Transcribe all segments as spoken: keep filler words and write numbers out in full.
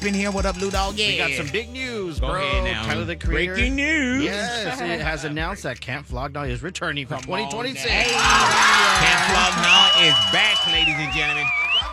in here. What up, Lou Dog? Yeah. We got some big news, Go bro. ahead now. Tyler, the Creator. Breaking news. Yes, it has announced that Camp Flog Gnaw is returning for Come twenty on twenty-six. now. Camp Flog Gnaw is back, ladies and gentlemen.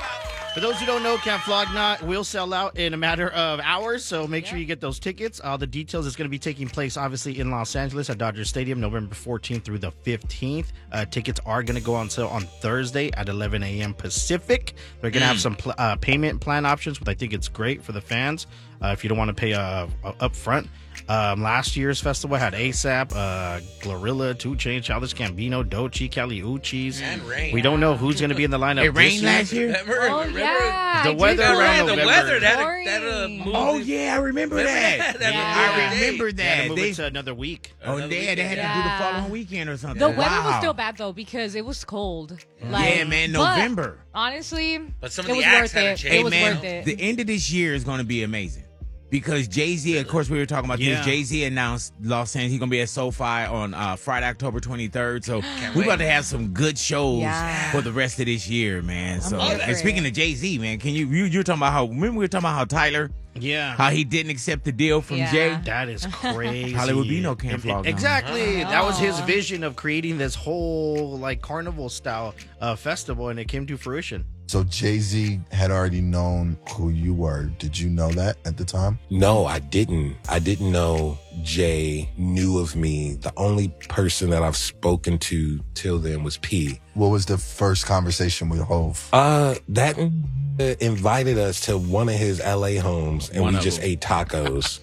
For those who don't know, Camp Flog Gnaw will sell out in a matter of hours, so make Yeah. sure you get those tickets. Uh, the details is going to be taking place, obviously, in Los Angeles at Dodger Stadium, November fourteenth through the fifteenth. Uh, tickets are going to go on sale on Thursday at eleven a.m. Pacific. They're going to Mm. have some pl- uh, payment plan options, which I think it's great for the fans uh, if you don't want to pay uh, up front. Um, last year's festival had ASAP, uh, Glorilla, two Chainz, Childish Gambino, Doechii, Cali Uchis. And Rain. We don't know who's going to be in the lineup. It this rained year. last year? Remember, Oh, remember yeah. The I weather did around that. the November. weather that Boring. that uh, moved. Oh, yeah, I remember Remember that. that? That Yeah. was I the day. remember They had that. to move They, it to another week. oh, Another yeah, they had to do Yeah. the following weekend or something. The weather was Wow. still bad though because it was cold. Like, Yeah, man, but November. honestly, But some of it the was acts worth had to it. change. It was Hey, man, worth it. the end of this year is going to be amazing. Because Jay-Z, of course, we were talking about Yeah. this. Jay-Z announced Los Angeles. He's going to be at SoFi on uh, Friday, October twenty-third. So Can't we're wait. about to have some good shows Yeah. for the rest of this year, man. So, here and for speaking it. of Jay-Z, man, can you, you, you were talking about how, remember we were talking about how Tyler, Yeah. how he didn't accept the deal from Yeah. Jay? That is crazy. Hollywood be no Camp Flog Gnaw. Exactly. That was his Oh. vision of creating this whole like carnival style uh, festival, and it came to fruition. So Jay-Z had already known who you were. Did you know that at the time? No, I didn't. I didn't know Jay knew of me. The only person that I've spoken to till then was P. What was the first conversation with Hov? Uh, that uh, invited us to one of his L A homes, and One we of just them. ate tacos.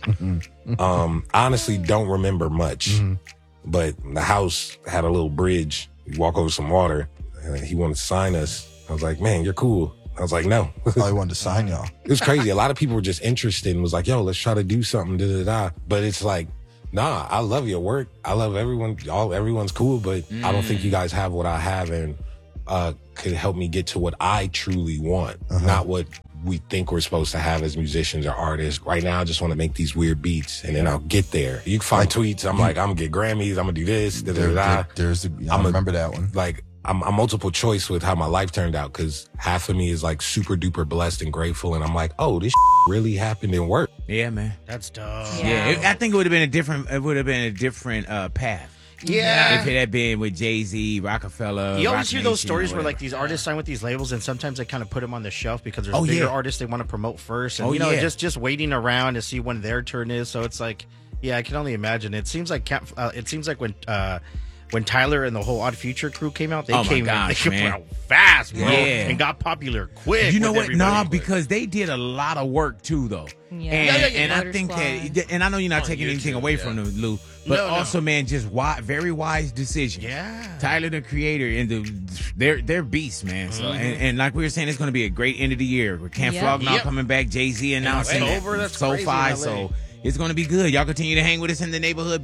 um, honestly, don't remember much, but the house had a little bridge. You walk over some water, and he wanted to sign us. I was like, "Man, you're cool." I was like, "No." Oh, he wanted to sign y'all. It was crazy. A lot of people were just interested and was like, yo, let's try to do something, da da da. But it's like, nah, I love your work. I love everyone. All everyone's cool, but I don't think you guys have what I have and uh could help me get to what I truly want, not what we think we're supposed to have as musicians or artists. Right now, I just want to make these weird beats and then I'll get there. You can find tweets. I'm like, I'm gonna get Grammys. I'm gonna do this, da da There, da. there- there's a, I I'm a- remember that one. Like, I'm, I'm multiple choice with how my life turned out because half of me is like super duper blessed and grateful. And I'm like, oh, this really happened and worked. Yeah, man. That's dope. Yeah. Yeah, it, I think it would have been a different. It would have been a different uh, path. Yeah. If it had been with Jay-Z, Rockefeller. You always Roc hear those Nation, stories or where like whatever. these artists sign with these labels, and sometimes they kind of put them on the shelf because there's Oh, bigger yeah. artists they want to promote first, and Oh, you know, yeah. just just waiting around to see when their turn is. So it's like, yeah, I can only imagine. It seems like Camp, uh, it seems like when uh, when Tyler and the whole Odd Future crew came out, they Oh, my came gosh, they came man. out fast, bro, Yeah. and got popular quick. You know with what? everybody. Nah, because they did a lot of work too, though. Yeah. And, Yeah, yeah, yeah. and I Motor think Squad. that, and I know you're not On taking anything YouTube, away yeah. from them, Lou, but No, no. also, man, just wi- very wise decision. Yeah. Tyler, the creator, and the they're they're beasts, man. So, Mm-hmm. and, and like we were saying, it's going to be a great end of the year with Camp Yep. Flog Gnaw Yep. coming back, Jay Z announcing October, that's SoFi. crazy in L A. So it's going to be good. Y'all continue to hang with us in the neighborhood.